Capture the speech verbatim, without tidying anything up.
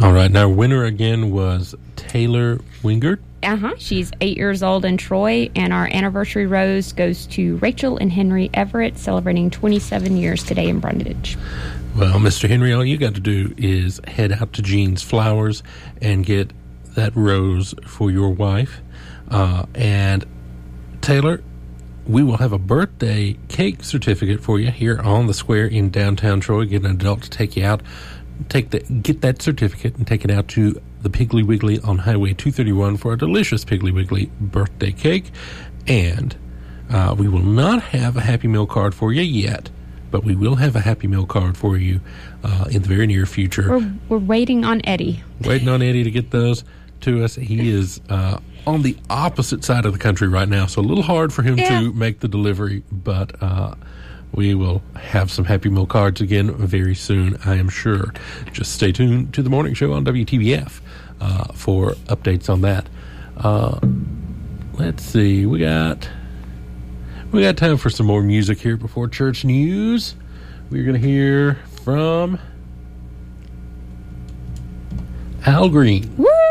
All right. Now, winner again was Taylor Wingard. Uh-huh. She's eight years old in Troy, and our anniversary rose goes to Rachel and Henry Everett, celebrating twenty-seven years today in Brundage. Well, Mister Henry, all you got to do is head out to Jean's Flowers and get that rose for your wife. Uh, and Taylor, we will have a birthday cake certificate for you here on the square in downtown Troy. Get an adult to take you out, take the get that certificate and take it out to the Piggly Wiggly on Highway two thirty-one for a delicious Piggly Wiggly birthday cake. And uh, we will not have a Happy Meal card for you yet, but we will have a Happy Meal card for you uh, in the very near future. We're, we're waiting on Eddie. Waiting on Eddie to get those to us. He is uh, on the opposite side of the country right now, so a little hard for him yeah. to make the delivery, but uh, we will have some Happy Meal cards again very soon, I am sure. Just stay tuned to the morning show on W T B F uh, for updates on that. Uh, let's see, we got... We got time for some more music here before church news. We're going to hear from Al Green. Woo!